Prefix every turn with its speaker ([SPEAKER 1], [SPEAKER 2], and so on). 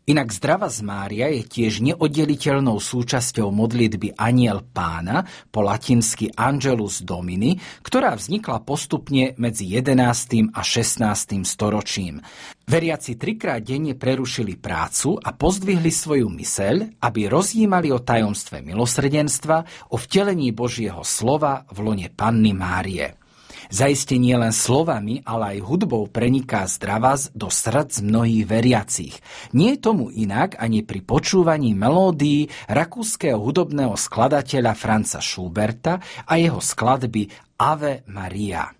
[SPEAKER 1] Inak Zdravas Mária je tiež neoddeliteľnou súčasťou modlitby Anjel Pána, po latinsky Angelus Domini, ktorá vznikla postupne medzi 11. a 16. storočím. Veriaci 3-krát denne prerušili prácu a pozdvihli svoju myseľ, aby rozjímali o tajomstve milosrdenstva, o vtelení Božieho slova v lone Panny Márie. Zaiste nie len slovami, ale aj hudbou preniká Zdravas do srdc mnohých veriacich. Nie je tomu inak ani pri počúvaní melódií rakúskeho hudobného skladateľa Franza Schuberta a jeho skladby Ave Maria.